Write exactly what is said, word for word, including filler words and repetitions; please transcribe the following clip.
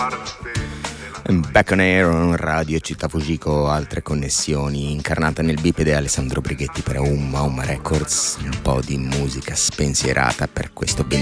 Back on Air on Radio Città Fujiko, altre connessioni, incarnata nel bipede Alessandro Brighetti per Umma Umma Records, un po' di musica spensierata per questo